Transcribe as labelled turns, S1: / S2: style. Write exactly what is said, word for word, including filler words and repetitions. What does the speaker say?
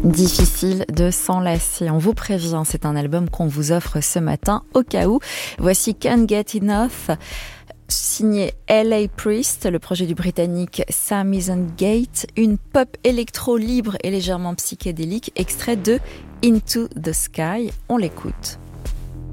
S1: Difficile de s'en lasser. On vous prévient, c'est un album qu'on vous offre ce matin au cas où. Voici Can't Get Enough, signé L A Priest, le projet du Britannique Sam Isengate, une pop électro libre et légèrement psychédélique, extrait de Into the Sky. On l'écoute.